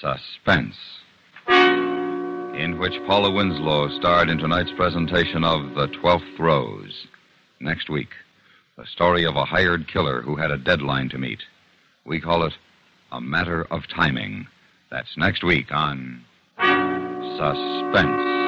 Suspense, in which Paula Winslow starred in tonight's presentation of The 12th Rose. Next week, the story of a hired killer who had a deadline to meet. We call it A Matter of Timing. That's next week on Suspense.